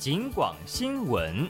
警广新闻。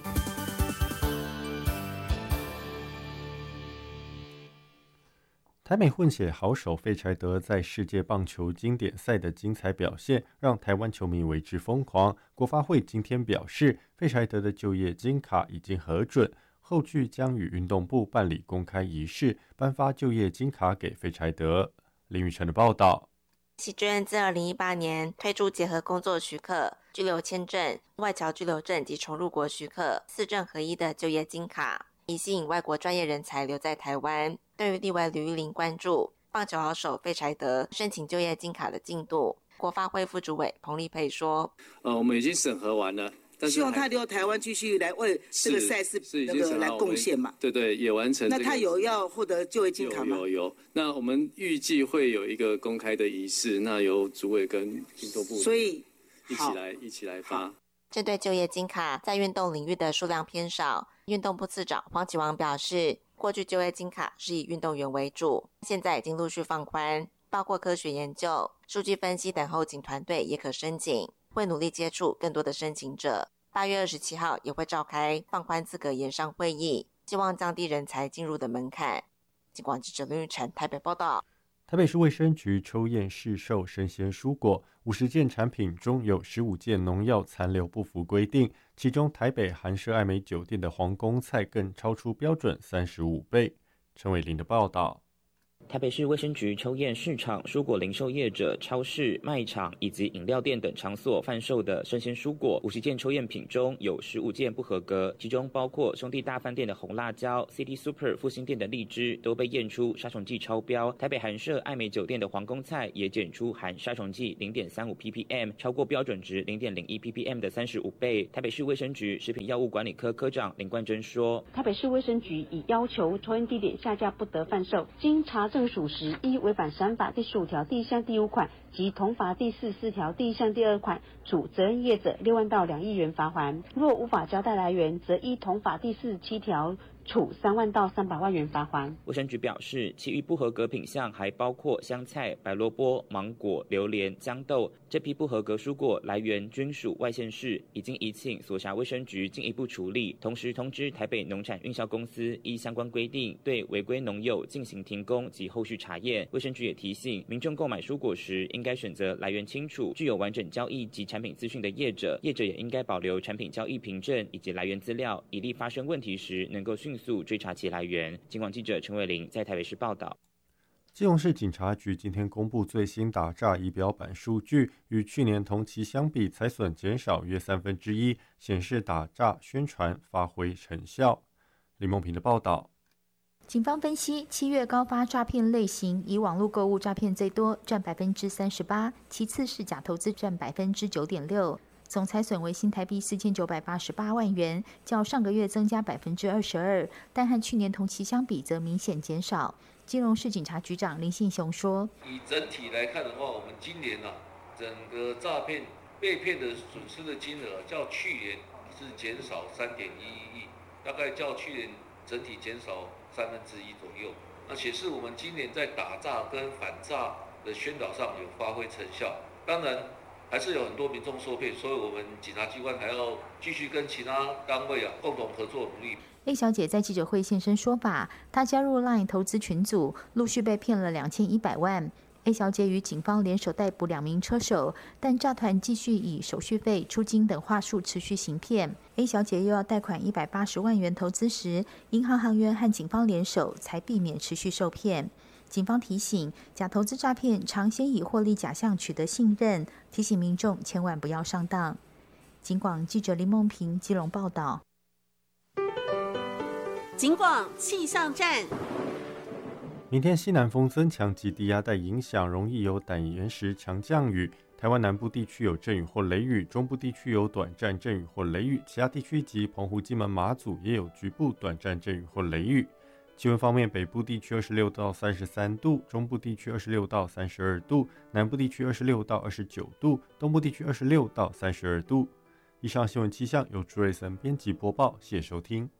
台美混血好手费柴德在世界棒球经典赛的精彩表现，让台湾球迷为之疯狂。国发会今天表示，费柴德的就业金卡已经核准，后续将与运动部办理公开仪式，颁发就业金卡给费柴德。林宇晨的报道。 喜之恩自2018年推出结合工作许可、居留签证、外侨居留证及重入国许可4证合一的就业金卡，以吸引外国专业人才留在台湾。对于立委吕玉玲关注棒球好手费柴德申请就业金卡的进度，国发会副主委彭丽佩说： 我们已经审核完了，但是希望他留台湾继续来为这个赛事来贡献嘛。 对，也完成、那他有要获得就业金卡吗？ 有。那我们预计会有一个公开的仪式，那由主委跟运动部所以一起来发。 针对就业金卡在运动领域的数量偏少，运动部次长黄启煌表示，过去就业金卡是以运动员为主，现在已经陆续放宽，包括科学研究、数据分析等后勤团队也可申请，会努力接触更多的申请者。8月27号也会召开放宽资格研商会议，希望降低人才进入的门槛。警广记者林玉成台北报道。 台北市卫生局抽验市售生鲜蔬果，50件产品中有15件农药残留不符规定，其中台北韩舍爱美酒店的皇宫菜更超出标准35倍。陈伟林的报道。 台北市卫生局抽验市场、蔬果零售业者、超市、卖场以及饮料店等场所贩售的生鲜蔬果，50件抽验品中有15件不合格，其中包括兄弟大饭店的红辣椒、City Super 复兴店的荔枝都被验出杀虫剂超标。台北韩舍爱美酒店的皇宫菜也检出含杀虫剂0.35 ppm， 超过标准值0.01 ppm 的35倍。台北市卫生局食品药物管理科科长林冠珍说： 台北市卫生局已要求抽验地点下架不得贩售，经查证属实，依违反闪法第15条第1项第5款及同法第44条第1项第2款，处责任业者6万到2亿元罚锾；若无法交代来源，则依同法第47条处3万到300万元罚锾。 卫生局表示，其余不合格品项还包括香菜、白萝卜、芒果、榴莲、豇豆。这批不合格蔬果来源均属外县市，已经移请所辖卫生局进一步处理，同时通知台北农产运销公司依相关规定对违规农友进行停工及后续查验。卫生局也提醒民众购买蔬果时，应该选择来源清楚、具有完整交易及产品资讯的业者，业者也应该保留产品交易凭证以及来源资料，以利发生问题时能够迅速追查其来源。警广记者陈伟玲在台北市报道。 基隆市警察局今天公布最新打诈仪表板数据，与去年同期相比，财损减少约1/3，显示打诈宣传发挥成效。李梦平的报道。 警方分析，7月高发诈骗类型以网络购物诈骗最多，占38%，其次是假投资占9.6%。总财损为新台币4988万元，较上个月增加22%，但和去年同期相比则明显减少。基隆市警察局长林信雄说： 以整体来看的话，我们今年整个诈骗被骗的损失的金额较去年是减少3.11亿，大概较去年整体减少1/3左右。那显示我们今年在打诈跟反诈的宣导上有发挥成效。当然还是有很多民众受骗，所以我们警察机关还要继续跟其他单位共同合作努力。 A 小姐在记者会现身说法，她加入 LINE 投资群组，陆续被骗了2100万。A 小姐与警方联手逮捕2名车手，但诈团继续以手续费、出金等话术持续行骗。A 小姐又要贷款180万元投资时，银行行员和警方联手，才避免持续受骗。警方提醒，假投资诈骗常先以获利假象取得信任，提醒民众千万不要上当。警广记者林梦平基隆报道。 警广气象站。 明天西南风增强及低压带影响，容易有短延时强降雨。台湾南部地区有阵雨或雷雨，中部地区有短暂阵雨或雷雨，其他地区及澎湖、金门、马祖也有局部短暂阵雨或雷雨。气温方面，北部地区26到33度，中部地区26到32度，南部地区26到29度，东部地区26到32度。以上新闻气象由朱瑞森编辑播报，谢谢收听。